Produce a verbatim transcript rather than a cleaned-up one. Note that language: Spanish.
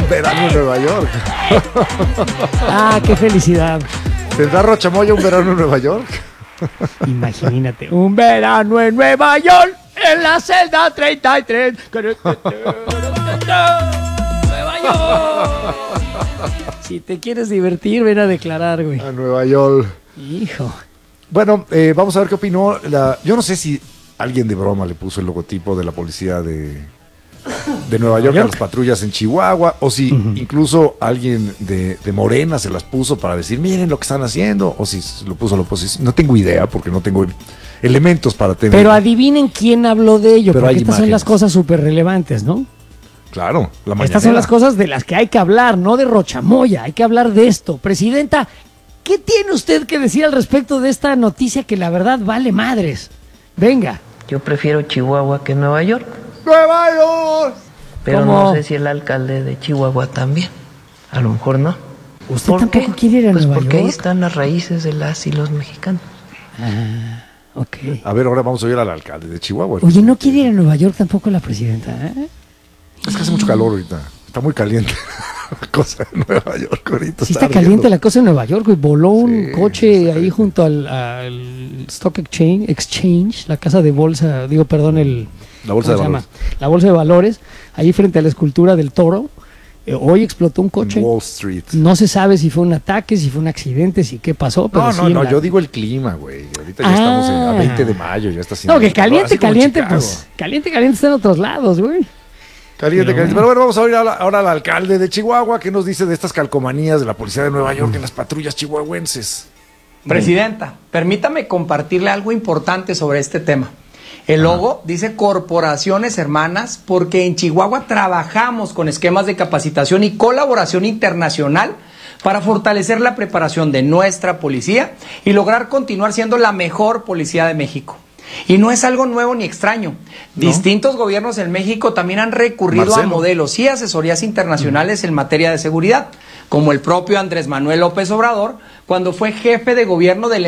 verano en Nueva York. Ah, qué felicidad. ¿Tendrá Rochamoya un verano en Nueva York? Imagínate, un verano en Nueva York, en la celda treinta y tres. Nueva York. Si te quieres divertir, ven a declarar, güey. A Nueva York. Hijo. Bueno, eh, vamos a ver qué opinó la... Yo no sé si alguien de broma le puso el logotipo de la policía de, de Nueva York a las patrullas en Chihuahua, o si uh-huh. incluso alguien de, de Morena se las puso para decir, miren lo que están haciendo, o si lo puso la oposición. No tengo idea, porque no tengo elementos para tener... Pero adivinen quién habló de ello, Pero porque estas imágenes. son las cosas súper relevantes, ¿no? Claro, la mañanera. Estas son las cosas de las que hay que hablar, no de Rochamoya, hay que hablar de esto. Presidenta, ¿qué tiene usted que decir al respecto de esta noticia que la verdad vale madres? Venga. Yo prefiero Chihuahua que Nueva York. ¡Nueva York! Pero ¿Cómo? no sé si el alcalde de Chihuahua también. A lo mejor no. ¿Usted ¿Por tampoco qué? quiere ir a pues Nueva porque York? ahí están las raíces de las y los mexicanos. Ah, ok. A ver, ahora vamos a oír al alcalde de Chihuahua. Oye, ¿no quiere ir a Nueva York tampoco la presidenta? ¿eh? Es que hace mucho calor ahorita. Está muy caliente la cosa en Nueva York ahorita. Sí está caliente la cosa en Nueva York, güey. Voló un Sí, coche ahí junto al, al Stock Exchange, Exchange, la casa de bolsa, digo, perdón, el... La bolsa de ¿cómo se valores. llama? La bolsa de valores, ahí frente a la escultura del toro. Eh, hoy explotó un coche. Wall Street. No se sabe si fue un ataque, si fue un accidente, si qué pasó, pero No, sí no, no, la- yo digo el clima, güey. Ahorita ya Ah. estamos en, a veinte de mayo, ya está haciendo... No, que caliente, así como caliente, Chicago. pues, caliente, caliente está en otros lados, güey. Caliente, Pero caliente. bueno. Pero bueno, vamos a oír a la- ahora al alcalde de Chihuahua. ¿Qué nos dice de estas calcomanías de la policía de Nueva York en las patrullas chihuahuenses? Presidenta, permítame compartirle algo importante sobre este tema. El logo dice corporaciones hermanas porque en Chihuahua trabajamos con esquemas de capacitación y colaboración internacional para fortalecer la preparación de nuestra policía y lograr continuar siendo la mejor policía de México. Y no es algo nuevo ni extraño. ¿No? Distintos gobiernos en México también han recurrido Marcelo. a modelos y asesorías internacionales en materia de seguridad, como el propio Andrés Manuel López Obrador, cuando fue jefe de gobierno del